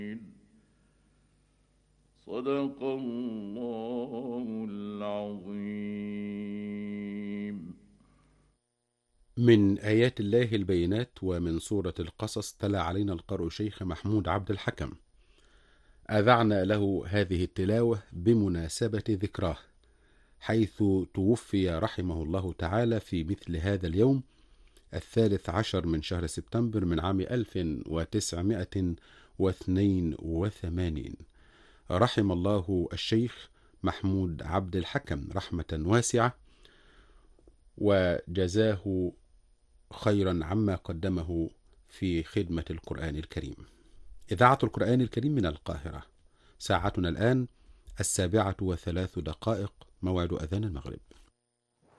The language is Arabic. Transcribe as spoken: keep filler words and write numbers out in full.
صدق الله العظيم. من آيات الله البينات ومن سورة القصص تلا علينا القارئ شيخ محمود عبد الحكم. أذعنا له هذه التلاوة بمناسبة ذكراه، حيث توفي رحمه الله تعالى في مثل هذا اليوم الثالث عشر من شهر سبتمبر من عام ألف وتسعمائة واثنين وثمانين. رحم الله الشيخ محمود عبد الحكم رحمة واسعة، وجزاه خيرا عما قدمه في خدمة القرآن الكريم. إذاعة القرآن الكريم من القاهرة، ساعتنا الآن السابعة وثلاث دقائق، موعد أذان المغرب.